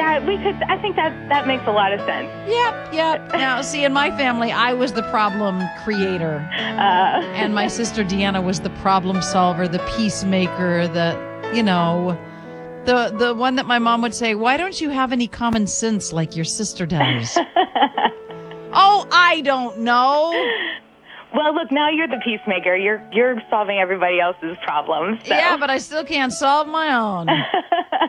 I think that makes a lot of sense. Yep. Now, see, in my family, I was the problem creator. And my sister Deanna was the problem solver, the peacemaker, the one that my mom would say, why don't you have any common sense like your sister does? Oh, I don't know. Well, look, now you're the peacemaker. You're solving everybody else's problems. So. Yeah, but I still can't solve my own.